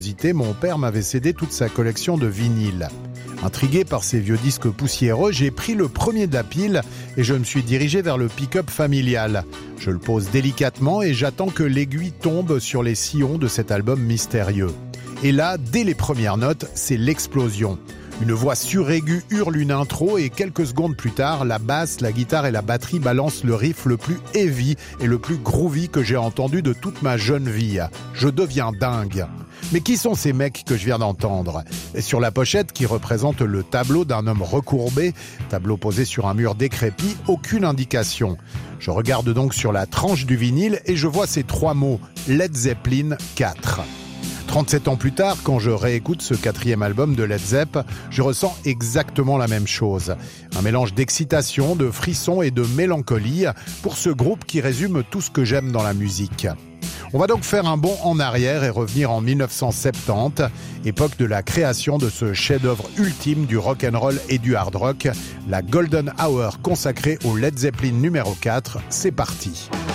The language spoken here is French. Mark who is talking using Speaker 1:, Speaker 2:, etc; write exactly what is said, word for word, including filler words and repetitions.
Speaker 1: Mon père m'avait cédé toute sa collection de vinyles. Intrigué par ces vieux disques poussiéreux, j'ai pris le premier de la pile et je me suis dirigé vers le pick-up familial. Je le pose délicatement et j'attends que l'aiguille tombe sur les sillons de cet album mystérieux. Et là, dès les premières notes, c'est l'explosion. Une voix suraiguë hurle une intro et quelques secondes plus tard, la basse, la guitare et la batterie balancent le riff le plus heavy et le plus groovy que j'ai entendu de toute ma jeune vie. Je deviens dingue. Mais qui sont ces mecs que je viens d'entendre ? Et sur la pochette, qui représente le tableau d'un homme recourbé, tableau posé sur un mur décrépit, aucune indication. Je regarde donc sur la tranche du vinyle et je vois ces trois mots, Led Zeppelin quatre. trente-sept ans plus tard, quand je réécoute ce quatrième album de Led Zepp, je ressens exactement la même chose. Un mélange d'excitation, de frissons et de mélancolie pour ce groupe qui résume tout ce que j'aime dans la musique. On va donc faire un bond en arrière et revenir en dix-neuf cent soixante-dix, époque de la création de ce chef-d'œuvre ultime du rock'n'roll et du hard rock, la Golden Hour consacrée au Led Zeppelin numéro quatre. C'est parti.